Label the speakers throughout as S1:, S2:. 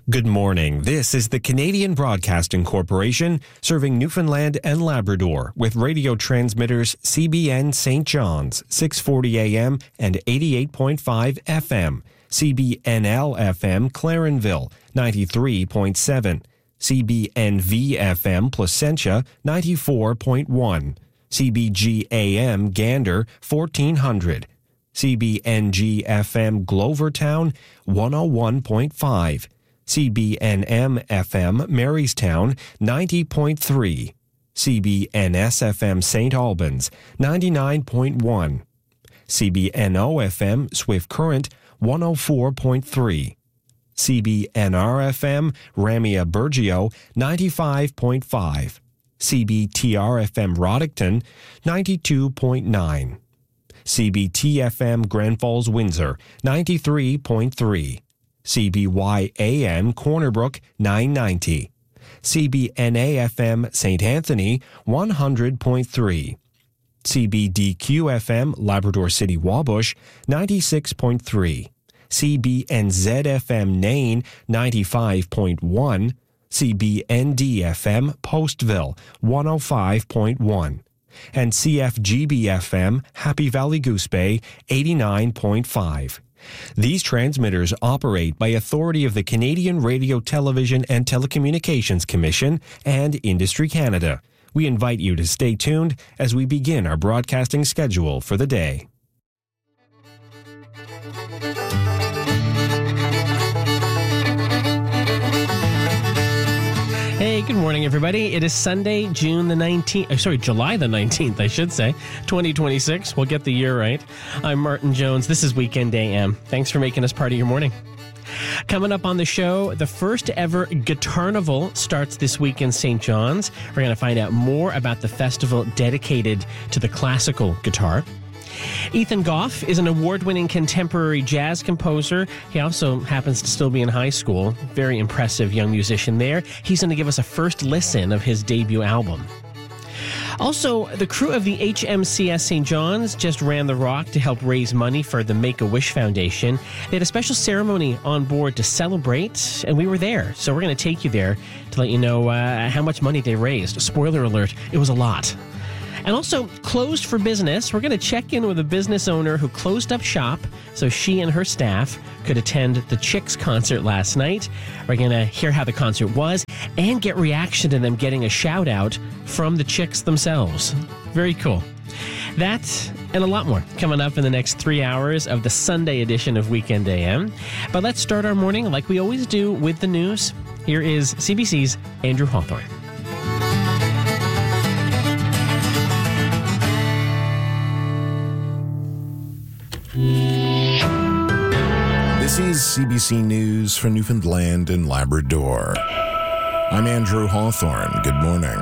S1: Good morning. This is the Canadian Broadcasting Corporation, serving Newfoundland and Labrador with radio transmitters CBN St. John's, 640 AM and 88.5 FM, CBNL FM Clarenville, 93.7, CBNV FM Placentia, 94.1, CBG AM Gander, 1400, CBNG FM Glovertown, 101.5, CBNM FM Marystown, 90.3, CBNS FM St. Albans, 99.1, CBNO FM Swift Current, 104.3, CBNR FM Ramia Bergio, 95.5, CBTR FM Roddickton, 92.9, CBT FM Grand Falls Windsor, 93.3, CBY-AM Corner Brook, 990. CBNA-FM St. Anthony, 100.3. CBDQ-FM Labrador City Wabush, 96.3. CBNZ-FM Nain, 95.1. CBND-FM Postville, 105.1. And CFGB-FM Happy Valley Goose Bay, 89.5. These transmitters operate by authority of the Canadian Radio, Television and Telecommunications Commission and Industry Canada. We invite you to stay tuned as we begin our broadcasting schedule for the day.
S2: Hey, good morning, everybody. It is Sunday, July the 19th, I should say, 2026. We'll get the year right. I'm Martin Jones. This is Weekend AM. Thanks for making us part of your morning. Coming up on the show, the first ever Guitarnival starts this week in St. John's. We're going to find out more about the festival dedicated to the classical guitar. Ethan Goff is an award-winning contemporary jazz composer. He also happens to still be in high school. Very impressive young musician there. He's going to give us a first listen of his debut album. Also, the crew of the HMCS St. John's just ran the rock to help raise money for the Make-A-Wish Foundation. They had a special ceremony on board to celebrate, and we were there. So we're going to take you there to let you know how much money they raised. Spoiler alert, it was a lot. And also, closed for business. We're going to check in with a business owner who closed up shop so she and her staff could attend the Chicks concert last night. We're going to hear how the concert was and get reaction to them getting a shout out from the Chicks themselves. Very cool. That and a lot more coming up in the next 3 hours of the Sunday edition of Weekend AM. But let's start our morning like we always do with the news. Here is CBC's Andrew Hawthorne.
S3: This is CBC News for Newfoundland and Labrador. I'm Andrew Hawthorne. Good morning.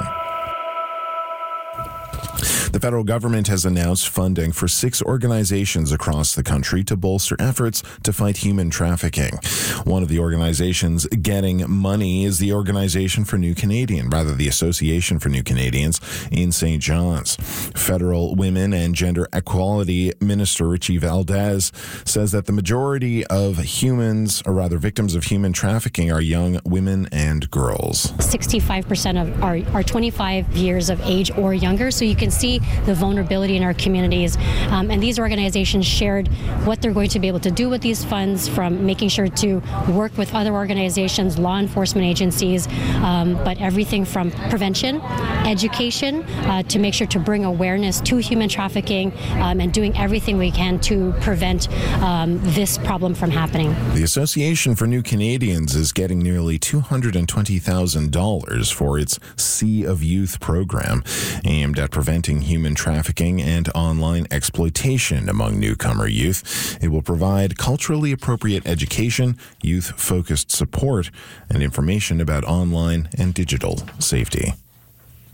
S3: The federal government has announced funding for 6 organizations across the country to bolster efforts to fight human trafficking. One of the organizations getting money is the Organization for New Canadian, the Association for New Canadians in St. John's. Federal Women and Gender Equality Minister Richie Valdez says that the majority of victims of human trafficking are young women and girls.
S4: 65% of are 25 years of age or younger, so you can see the vulnerability in our communities. And these organizations shared what they're going to be able to do with these funds, from making sure to work with other organizations, law enforcement agencies, but everything from prevention, education, to make sure to bring awareness to human trafficking, and doing everything we can to prevent this problem from happening.
S3: The Association for New Canadians is getting nearly $220,000 for its Sea of Youth program, aimed at preventing human trafficking and online exploitation among newcomer youth. It will provide culturally appropriate education, youth-focused support, and information about online and digital safety.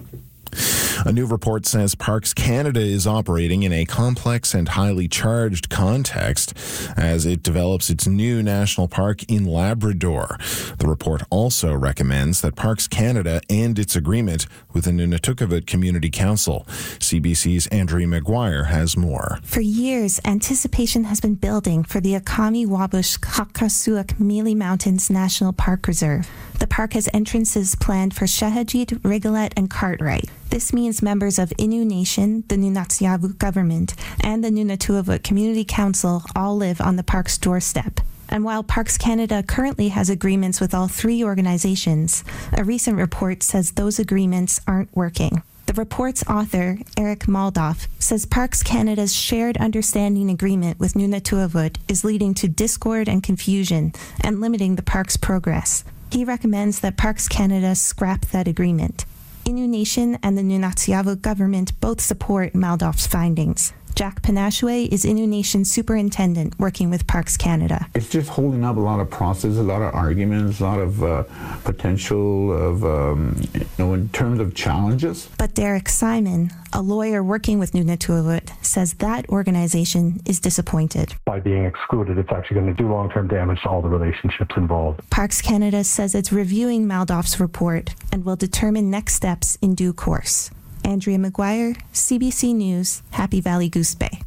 S3: A new report says Parks Canada is operating in a complex and highly charged context as it develops its new national park in Labrador. The report also recommends that Parks Canada end its agreement with the Nunatukavut Community Council. CBC's Andrea Maguire has more.
S5: For years, anticipation has been building for the Akami-Wabush-Kakasuak Mealy Mountains National Park Reserve. The park has entrances planned for Shahajit, Rigolet, and Cartwright. This means members of Innu Nation, the Nunatsiavut government, and the Nunatuavut Community Council all live on the park's doorstep. And while Parks Canada currently has agreements with all three organizations, a recent report says those agreements aren't working. The report's author, Eric Maldoff, says Parks Canada's shared understanding agreement with Nunatuavut is leading to discord and confusion and limiting the park's progress. He recommends that Parks Canada scrap that agreement. Innu Nation and the Nunatsiavut government both support Maldoff's findings. Jack Panashwe is Innu Nation superintendent working with Parks Canada.
S6: It's just holding up a lot of process, a lot of arguments, a lot of potential of, in terms of challenges.
S5: But Derek Simon, a lawyer working with Nunatuavut, says that organization is disappointed.
S7: By being excluded, it's actually going to do long-term damage to all the relationships involved.
S5: Parks Canada says it's reviewing Maldoff's report and will determine next steps in due course. Andrea Maguire, CBC News, Happy Valley Goose Bay.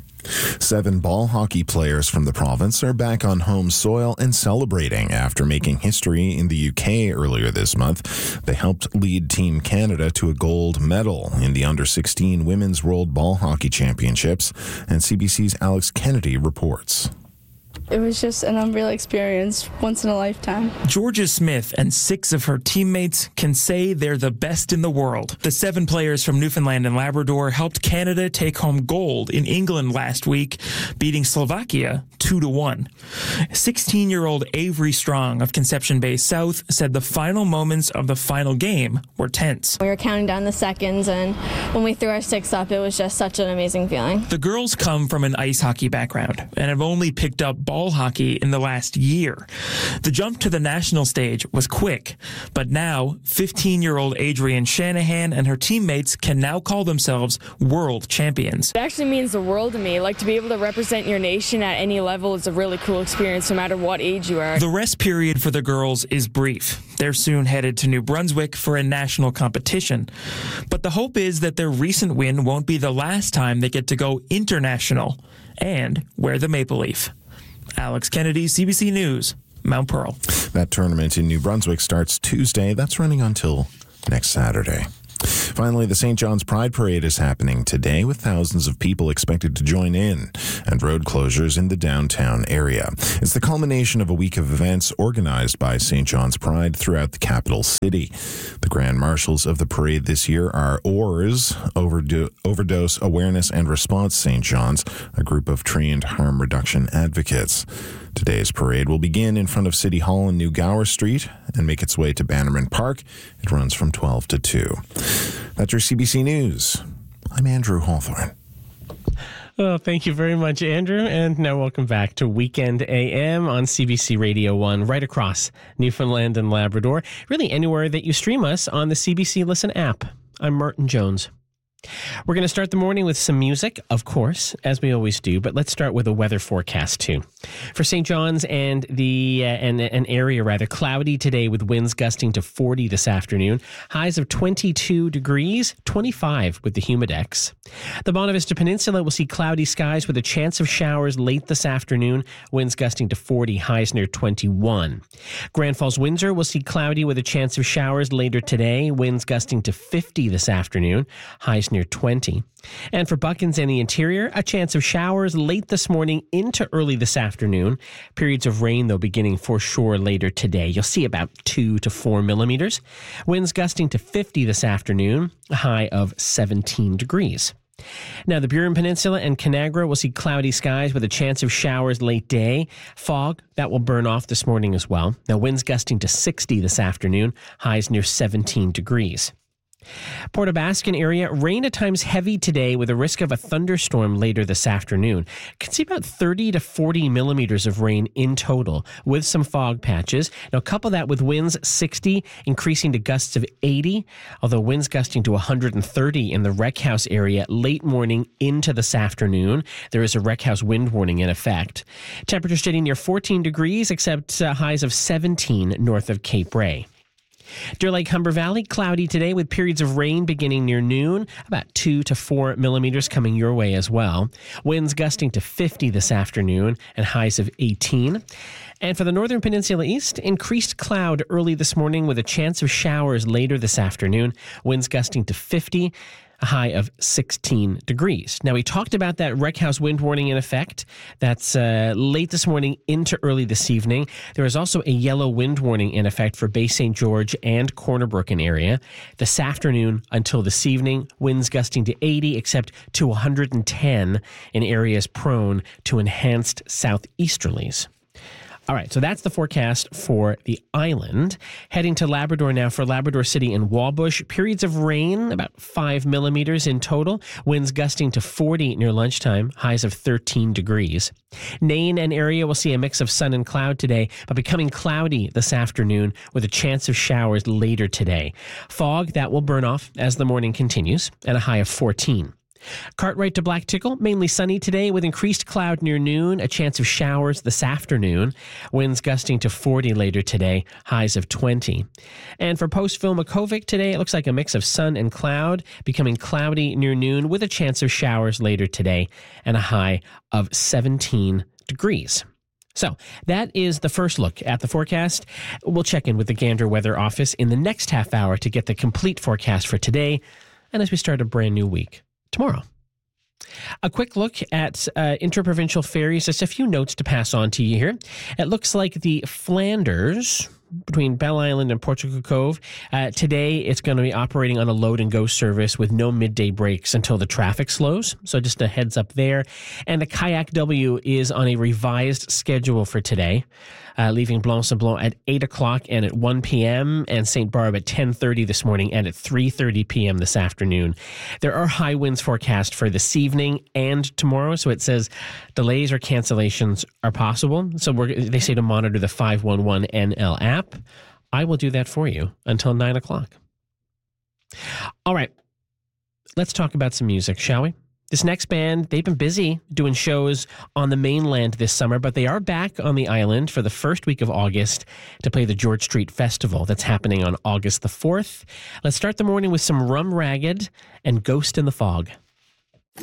S3: 7 ball hockey players from the province are back on home soil and celebrating after making history in the UK earlier this month. They helped lead Team Canada to a gold medal in the Under-16 Women's World Ball Hockey Championships, and CBC's Alex Kennedy reports.
S8: It was just an unreal experience, once in a lifetime.
S9: Georgia Smith and 6 of her teammates can say they're the best in the world. The 7 players from Newfoundland and Labrador helped Canada take home gold in England last week, beating Slovakia 2-1. 16-year-old Avery Strong of Conception Bay South said the final moments of the final game were tense.
S10: We were counting down the seconds, and when we threw our sticks up, it was just such an amazing feeling.
S9: The girls come from an ice hockey background and have only picked up ball hockey in the last year. The jump to the national stage was quick, but now 15-year-old Adrienne Shanahan and her teammates can now call themselves world champions.
S11: It actually means the world to me. Like, to be able to represent your nation at any level is a really cool experience, no matter what age you are.
S9: The rest period for the girls is brief. They're soon headed to New Brunswick for a national competition. But the hope is that their recent win won't be the last time they get to go international and wear the maple leaf. Alex Kennedy, CBC News, Mount Pearl.
S3: That tournament in New Brunswick starts Tuesday. That's running until next Saturday. Finally, the St. John's Pride Parade is happening today with thousands of people expected to join in and road closures in the downtown area. It's the culmination of a week of events organized by St. John's Pride throughout the capital city. The grand marshals of the parade this year are OARS, Overdose Awareness and Response St. John's, a group of trained harm reduction advocates. Today's parade will begin in front of City Hall in New Gower Street and make its way to Bannerman Park. It runs from 12 to 2. That's your CBC News. I'm Andrew Hawthorne.
S2: Oh, thank you very much, Andrew. And now welcome back to Weekend AM on CBC Radio 1, right across Newfoundland and Labrador. Really anywhere that you stream us on the CBC Listen app. I'm Martin Jones. We're going to start the morning with some music, of course, as we always do, but let's start with a weather forecast too. For St. John's and an area rather cloudy today with winds gusting to 40 this afternoon. Highs of 22 degrees, 25 with the Humidex. The Bonavista Peninsula will see cloudy skies with a chance of showers late this afternoon. Winds gusting to 40, highs near 21. Grand Falls Windsor will see cloudy with a chance of showers later today. Winds gusting to 50 this afternoon, highs near 20. And for Buckins and the interior, a chance of showers late this morning into early this afternoon. Periods of rain, though, beginning for sure later today. You'll see about 2 to 4 millimeters. Winds gusting to 50 this afternoon, a high of 17 degrees. Now, the Burin Peninsula and Conagra will see cloudy skies with a chance of showers late day. Fog, that will burn off this morning as well. Now, winds gusting to 60 this afternoon, highs near 17 degrees. Port Baskin area, rain at times heavy today with a risk of a thunderstorm later this afternoon. Can see about 30 to 40 millimeters of rain in total with some fog patches. Now couple that with winds 60, increasing to gusts of 80, although winds gusting to 130 in the Wreck House area late morning into this afternoon. There is a Wreck House wind warning in effect. Temperature sitting near 14 degrees, except highs of 17 north of Cape Ray. Deer Lake, Humber Valley, cloudy today with periods of rain beginning near noon, about 2 to 4 millimeters coming your way as well. Winds gusting to 50 this afternoon and highs of 18. And for the Northern Peninsula East, increased cloud early this morning with a chance of showers later this afternoon. Winds gusting to 50. A high of 16 degrees. Now, we talked about that Wreck House wind warning in effect. That's late this morning into early this evening. There is also a yellow wind warning in effect for Bay St. George and Corner Brook area. This afternoon until this evening, winds gusting to 80, except to 110 in areas prone to enhanced southeasterlies. All right, so that's the forecast for the island. Heading to Labrador now for Labrador City and Wabush. Periods of rain, about 5 millimeters in total. Winds gusting to 40 near lunchtime, highs of 13 degrees. Nain and area will see a mix of sun and cloud today, but becoming cloudy this afternoon with a chance of showers later today. Fog, that will burn off as the morning continues, at a high of 14. Cartwright to Black Tickle, mainly sunny today with increased cloud near noon, a chance of showers this afternoon. Winds gusting to 40 later today, highs of 20. And for Postville Makovic today, it looks like a mix of sun and cloud, becoming cloudy near noon with a chance of showers later today and a high of 17 degrees. So that is the first look at the forecast. We'll check in with the Gander Weather Office in the next half hour to get the complete forecast for today and as we start a brand new week tomorrow. A quick look at interprovincial ferries. Just a few notes to pass on to you here. It looks like the Flanders between Bell Island and Portugal Cove. Today, it's going to be operating on a load and go service with no midday breaks until the traffic slows. So just a heads up there. And the Kayak W is on a revised schedule for today, leaving Blanc-Sablon at 8 o'clock and at 1 p.m. and St. Barb at 10:30 this morning and at 3:30 p.m. this afternoon. There are high winds forecast for this evening and tomorrow. So it says delays or cancellations are possible. So they say to monitor the 511 NL app. I will do that for you until 9 o'clock. All right. Let's talk about some music, shall we? This next band, they've been busy doing shows on the mainland this summer, but they are back on the island for the first week of August to play the George Street Festival that's happening on August the 4th. Let's start the morning with some Rum Ragged and Ghost in the Fog.